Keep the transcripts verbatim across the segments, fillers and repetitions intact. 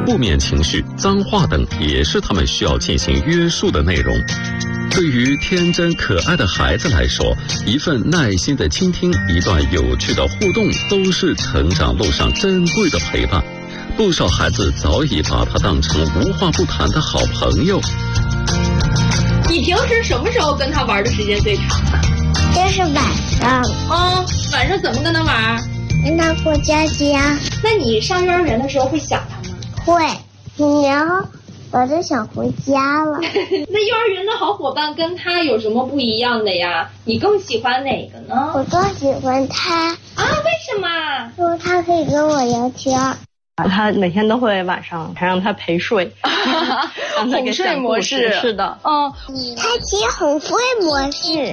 负面情绪、脏话等也是他们需要进行约束的内容。对于天真可爱的孩子来说，一份耐心的倾听，一段有趣的互动，都是成长路上珍贵的陪伴。不少孩子早已把它当成无话不谈的好朋友。 你平时什么时候跟他玩的时间最长啊？ 就是晚上。 哦，晚上怎么跟他玩？ 跟他过家家。 那你上幼儿园的时候会想他吗？ 会，然后我就想回家了。 那幼儿园的好伙伴跟他有什么不一样的呀？你更喜欢哪个呢？ 我更喜欢他。 啊，为什么？ 因为他可以跟我聊天。 他每天都会晚上还让他陪睡， 哄睡模式。 是的， 嗯， 他接哄睡模式。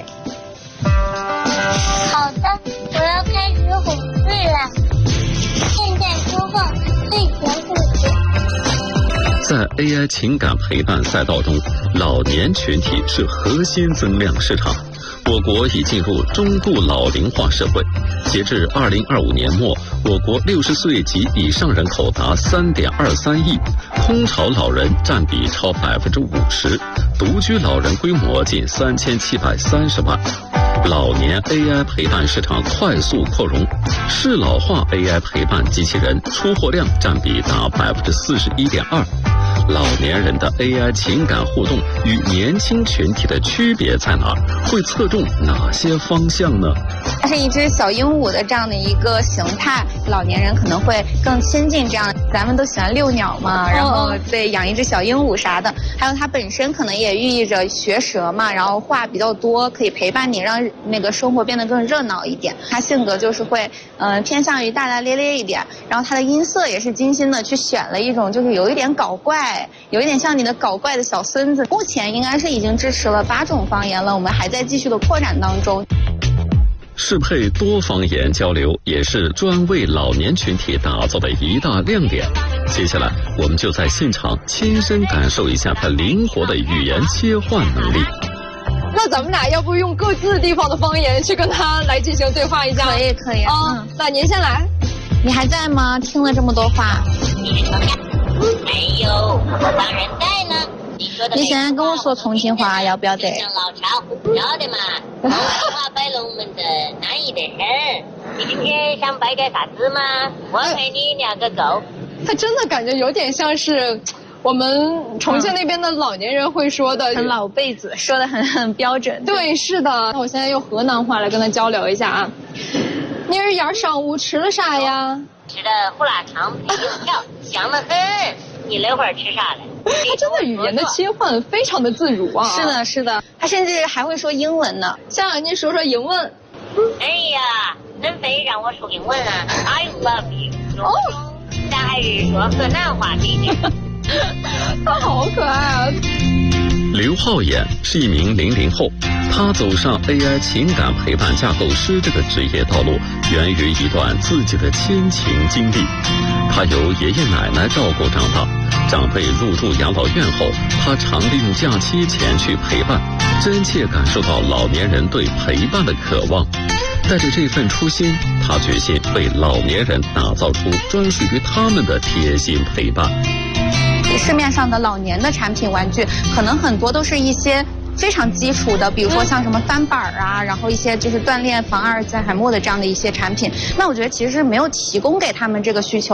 好的，我要开始哄睡了。现在播放睡前故事。 在 A I 情感陪伴赛道中，老年群体是核心增量市场。我国已进入中度老龄化社会，截至二零二五年末，我国六十岁及以上人口达三点二三亿，空巢老人占比超百分之五十，独居老人规模近三千七百三十万。老年 A I 陪伴市场快速扩容，适老化 A I 陪伴机器人出货量占比达百分之四十一点二。老年人的 A I 情感互动与年轻群体的区别在哪？会侧重哪些方向呢？ 它是一只小鹦鹉的这样的一个形态，老年人可能会更亲近这样。咱们都喜欢遛鸟嘛，然后对养一只小鹦鹉啥的，还有它本身可能也寓意着学舌嘛，然后话比较多，可以陪伴你，让那个生活变得更热闹一点。它性格就是会呃偏向于大大咧咧一点，然后它的音色也是精心的去选了一种就是有一点搞怪，有一点像你的搞怪的小孙子。目前应该是已经支持了八种方言了，我们还在继续的扩展当中。 适配多方言交流也是专为老年群体打造的一大亮点。接下来我们就在现场亲身感受一下它灵活的语言切换能力。 那咱们俩要不用各自地方的方言去跟他来进行对话一下？ 可以可以啊、 哦嗯，那您先来。 你还在吗？听了这么多话。 没有，我当然在呢。你说的你现在跟我说重庆话要不要得？ 像老茶壶不要的嘛，普通话摆龙门阵难易得很。你今天想摆点啥子吗？我陪你聊个够。 他真的感觉有点像是我们重庆那边的老年人会说的， 很老辈子，说的很很标准。 对，是的。那我现在用河南话来跟他交流一下啊。你儿呀上午吃了啥呀？ 吃的胡辣汤配油条，香得很。你那会儿吃啥了？ 他真的语言的切换非常的自如啊！ 是的，是的，他甚至还会说英文呢。 像您说说英文。 哎呀，真非让我说英文啊 ！I love you。哦，咱还是说河南话比较。 他好可爱啊！ 刘浩衍是一名零零后，他走上 A I 情感陪伴架构师这个职业道路，源于一段自己的亲情经历。他由爷爷奶奶照顾长大，长辈入住养老院后，他常利用假期前去陪伴，真切感受到老年人对陪伴的渴望。带着这份初心，他决心为老年人打造出专属于他们的贴心陪伴。 市面上的老年的产品玩具，可能很多都是一些非常基础的，比如说像什么翻板啊，然后一些就是锻炼防阿尔兹海默的这样的一些产品。那我觉得其实是没有提供给他们这个需求。